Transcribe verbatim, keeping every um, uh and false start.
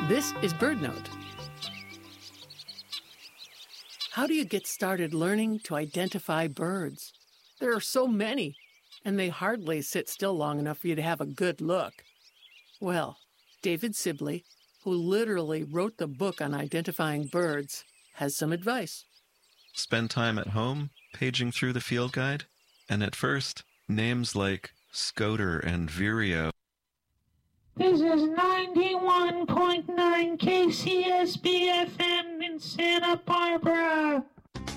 This is BirdNote. How do you get started learning to identify birds? There are so many, and they hardly sit still long enough for you to have a good look. Well, David Sibley, who literally wrote the book on identifying birds, has some advice. Spend time at home, paging through the field guide, and at first, names like Scoter and Vireo. This is ninety-one point nine K C S B F M in Santa Barbara.